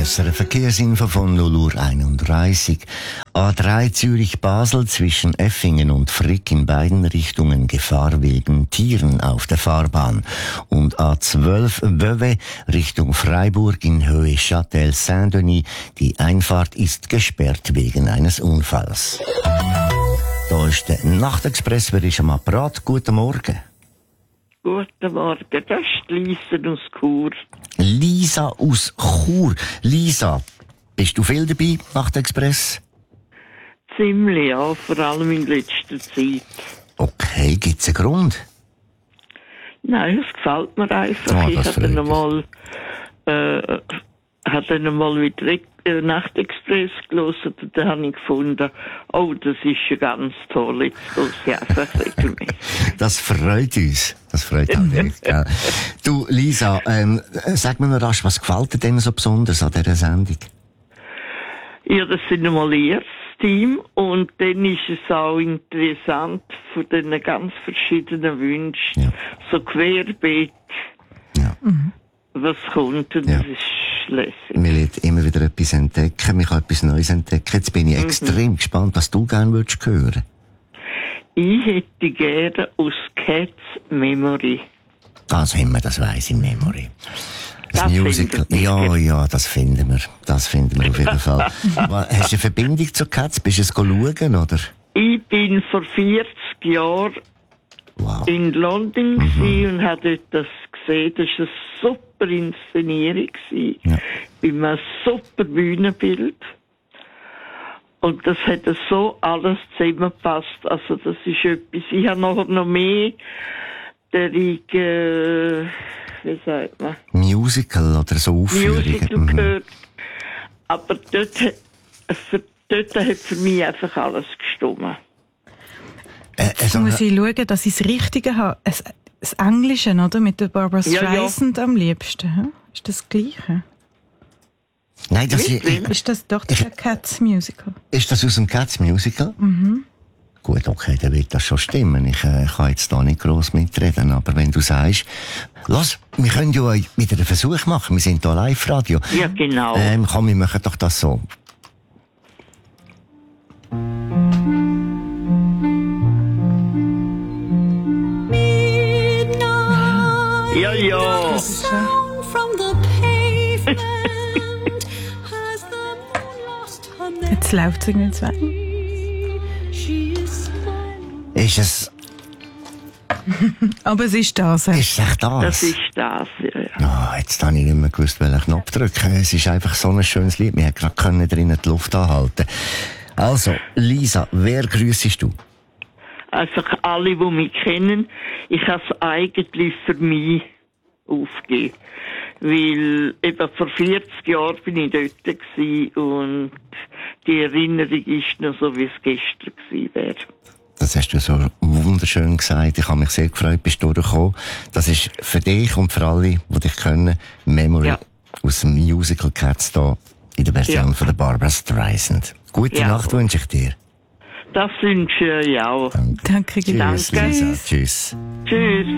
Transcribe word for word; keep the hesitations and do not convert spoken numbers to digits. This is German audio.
S R F-Verkehrsinfo von null Uhr einunddreißig. A drei Zürich-Basel zwischen Effingen und Frick in beiden Richtungen Gefahr wegen Tieren auf der Fahrbahn. Und A zwölf Vevey Richtung Freiburg in Höhe Châtel-Saint-Denis. Die Einfahrt ist gesperrt wegen eines Unfalls. Da ist der Nachtexpress, wer ist am Apparat? Guten Morgen. Guten Morgen, das ist Lisa aus Chur. Lisa aus Chur. Lisa, bist du viel dabei, Nachtexpress? Ziemlich, ja, vor allem in letzter Zeit. Okay, gibt's einen Grund? Nein, es gefällt mir einfach. Oh, ich das habe dann einmal, äh, habe dann einmal wieder äh, Nachtexpress gelesen und dann habe ich gefunden, oh, das ist ja ganz toll, jetzt höre ich einfach regelmäßig. Das freut uns. Das freut auch mich, gell? Du, Lisa, ähm, sag mir noch rasch, was gefällt dir denn so besonders an dieser Sendung? Ja, das sind einmal ihr Team und dann ist es auch interessant von den ganz verschiedenen Wünschen, Ja. so querbeet, Ja. was kommt und Ja. das ist lässig. Man lernt immer wieder etwas entdecken, man kann etwas Neues entdecken. Jetzt bin ich extrem gespannt, was du gerne würdest hören. Ich hätte gerne aus Cats Memory. Das haben wir, das weiss ich, Memory. Das Das Musical. findet ihr. Ja, ja, das finden wir. Das finden wir auf jeden Fall. Was, hast du eine Verbindung zu Cats? Bist du es schauen, oder? Ich bin vor vierzig Jahren Wow. in London mhm. und habe dort das gesehen. Das war eine super Inszenierung. Ja. Bei einem super Bühnenbild. Und das hat so alles zusammengepasst. Also das ist etwas. Ich habe nachher noch mehr der ich, äh, wie sagt man? Musical oder so Aufführungen. Musical Mhm. gehört. Aber dort, hat- für, dort hat für mich einfach alles gestimmt. Äh, Jetzt also, muss ich schauen, dass ich das Richtige habe. Das, das Englische, oder? Mit der Barbara Ja, ja. Streisand am liebsten. He? Ist das das Gleiche? nein, das ist, Wirklich? Ist das doch das Cats Musical? ist das aus dem Cats Musical? Mhm. Gut, okay, dann wird das schon stimmen. Ich äh, kann jetzt da nicht gross mitreden, aber wenn du sagst, lass, wir können ja wieder einen Versuch machen. Wir sind hier Live-Radio. Ja, genau. Ähm, komm, wir machen doch das so. Ja, ja. Jetzt läuft es irgendwie zwei. Ist es, Aber es ist das. he? ist es echt das? Das ist das, ja, ja. Ah, jetzt habe ich nicht mehr gewusst, welchen Knopf drücken. Es ist einfach so ein schönes Lied. Wir hätten gerade drinnen die Luft anhalten. Also, Lisa, wer grüssest du? Also alle, die mich kennen, ich habe es eigentlich für mich aufgegeben. Weil eben vor vierzig Jahren bin ich dort gewesen und die Erinnerung ist noch so, wie es gestern gewesen wäre. Das hast du so wunderschön gesagt. Ich habe mich sehr gefreut, bist du durchgekommen. Das ist für dich und für alle, die dich kennen, Memory Ja. aus dem Musical Cats hier in der Version Ja. von der Barbara Streisand. Gute Ja. Nacht wünsche ich dir. Das wünsche ich auch. Danke, Tschüss, Danke. Lisa. Tschüss. Tschüss.